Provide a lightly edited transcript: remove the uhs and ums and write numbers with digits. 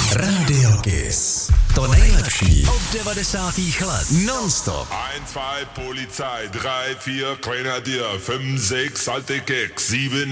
Radio Kiss. To nejlepší od 90. let. Non-stop. 1, 2, Polizei, 3, 4, Grenadier, 5, 6, alte Keks, 7,